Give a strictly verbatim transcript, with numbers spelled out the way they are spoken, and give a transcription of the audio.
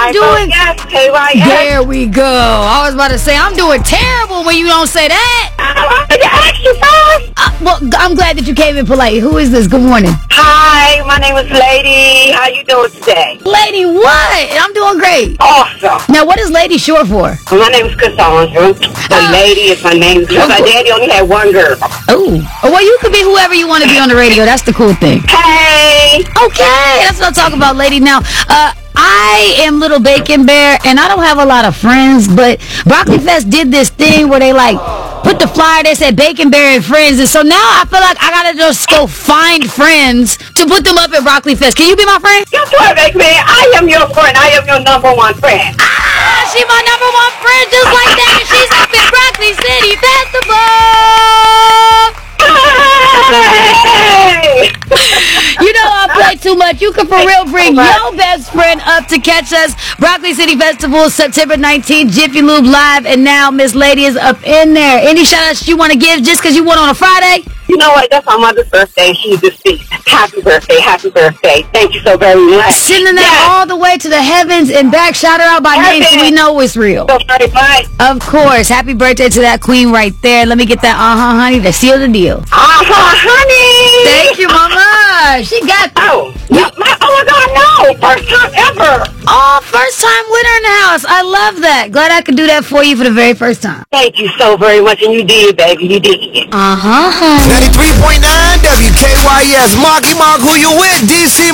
I'm doing. Yes, K Y S. There we go. I was about to say I'm doing terrible when you don't say that. I wanted to ask you first. Uh, well, I'm glad that you came in polite. Who is this? Good morning. Hi, my name is Lady. How you doing today? Lady, what? I'm doing great. Awesome. Now, what is Lady short for? My name is Cassandra. The Uh, Lady is my name. Because my daddy only had one girl. Oh, well, you could be whoever you want to be on the radio. That's the cool thing. Hey. Okay, that's what I'm talking about, Lady. Now, uh, I am Little Bacon Bear, and I don't have a lot of friends, but Broccoli Fest did this thing where they, like, put the flyer, they said Bacon Bear and friends, and so now I feel like I gotta just go find friends to put them up at Broccoli Fest. Can you be my friend? Guess what, Big Man? I am your friend. I am your number one friend. Ah, she my number one friend just like that, and she's up at Broccoli City Festival! Hey. You know I play too much. You can for real bring your best friend up to catch us. Broccoli City Festival, September nineteenth, Jiffy Lube Live, and now Miss Lady is up in there. Any shout-outs you want to give just because you won on a Friday? You know what? That's my mother's birthday. She's deceased. Happy birthday. Happy birthday. Thank you so very much. Sending that Yes. all the way to the heavens and back. Shout her out by name so we know it's real. So very much. Of course. Happy birthday to that queen right there. Let me get that uh-huh, honey, to seal the deal. Uh-huh, honey. Thank you, Mama. She got Oh, my, my, oh my God, no. First time ever. Oh, first time winner in the house. I love that. Glad I could do that for you for the very first time. Thank you so very much, and you did, baby. You did. Uh-huh. ninety-three point nine W K Y S. Marky Mark, who you with? D C